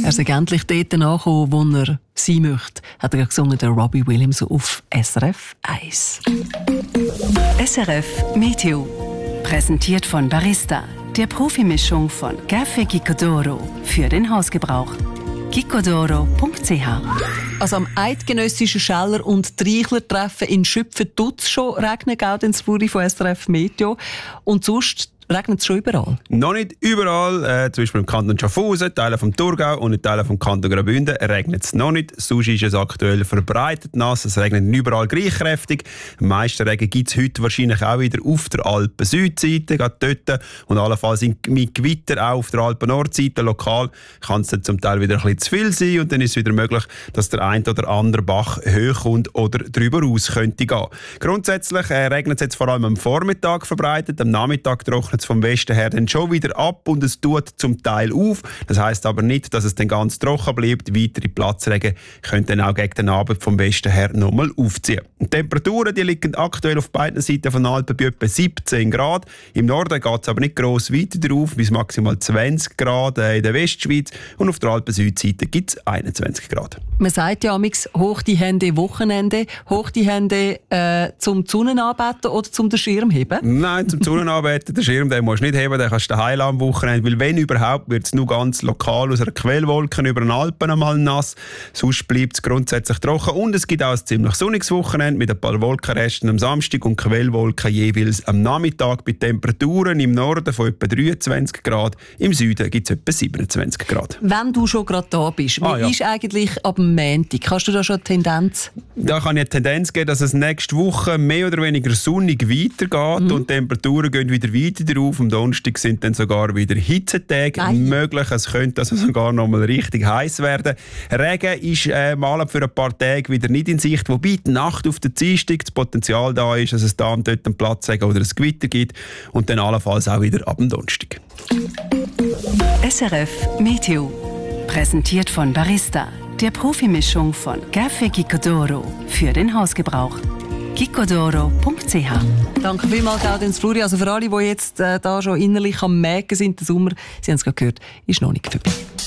Er sei endlich dort angekommen, wo er sein möchte, hat er gesungen, der Robbie Williams auf SRF 1. SRF Meteo. Präsentiert von Barista, der Profimischung von Café Gicodoro für den Hausgebrauch. gicodoro.ch. Also am eidgenössischen Scheller- und Treichler-Treffen in Schüpfen tut es schon regnen, Gaudenz Fluri von SRF Meteo. Und sonst regnet es schon überall? Noch nicht überall. Zum Beispiel im Kanton Schaffhausen, Teile vom Thurgau und in Teilen vom Kanton Graubünden regnet es noch nicht. Sonst ist es aktuell verbreitet nass. Es regnet nicht überall gleich kräftig. Am meisten Regen gibt es heute wahrscheinlich auch wieder auf der Alpen-Südseite, gerade dort. Und allenfalls mit Gewitter auch auf der Alpen-Nordseite. Lokal kann es dann zum Teil wieder ein bisschen zu viel sein. Und dann ist es wieder möglich, dass der ein oder andere Bach hochkommt oder drüber raus könnte gehen. Grundsätzlich regnet es jetzt vor allem am Vormittag verbreitet. Am Nachmittag trocknet vom Westen her dann schon wieder ab und es tut zum Teil auf. Das heisst aber nicht, dass es dann ganz trocken bleibt. Weitere Platzregen können dann auch gegen den Abend vom Westen her nochmal aufziehen. Die Temperaturen die liegen aktuell auf beiden Seiten von Alpen bei etwa 17 Grad. Im Norden geht es aber nicht gross weiter drauf, bis maximal 20 Grad in der Westschweiz und auf der Alpen-Südseite gibt es 21 Grad. Man sagt ja amix, hoch die Hände Wochenende, hoch die Hände zum Sonnenanbeten oder zum den Schirm heben? Nein, zum Sonnenanbeten, den Schirm den musst du nicht heben, den kannst du daheim am Wochenende, weil wenn überhaupt, wird es nur ganz lokal aus einer Quellwolke über den Alpen einmal nass, sonst bleibt es grundsätzlich trocken und es gibt auch ein ziemlich sonniges Wochenende mit ein paar Wolkenresten am Samstag und Quellwolken jeweils am Nachmittag bei Temperaturen im Norden von etwa 23 Grad, im Süden gibt es etwa 27 Grad. Wenn du schon gerade da bist, wie ist eigentlich ab dem Montag? Kannst du da schon eine Tendenz? Da kann ich eine Tendenz geben, dass es nächste Woche mehr oder weniger sonnig weitergeht und die Temperaturen gehen wieder weiter drauf. Am Donnerstag sind dann sogar wieder Hitzetage möglich. Es könnte also sogar noch mal richtig heiß werden. Regen ist mal für ein paar Tage wieder nicht in Sicht, wobei die Nacht auf den Dienstag das Potenzial da ist, dass es da und dort einen Platzregen oder ein Gewitter gibt und dann allenfalls auch wieder ab dem Donnerstag. SRF Meteo. Präsentiert von Barista, der Profimischung von Café Gicodoro für den Hausgebrauch. gicodoro.ch. Danke vielmals, Gaudenz Fluri. Also für alle, die jetzt da schon innerlich am Mägen sind, der Sommer, Sie haben es gerade gehört, ist noch nicht vorbei.